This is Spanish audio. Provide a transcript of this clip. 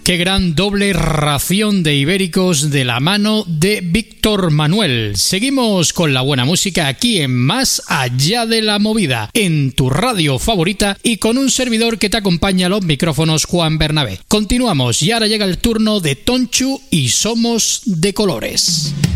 Qué gran doble ración de ibéricos de la mano de Víctor Manuel. Seguimos con la buena música aquí en Más Allá de la Movida, en tu radio favorita y con un servidor que te acompaña a los micrófonos, Juan Bernabé. Continuamos y ahora llega el turno de Tonchu y Somos de Colores.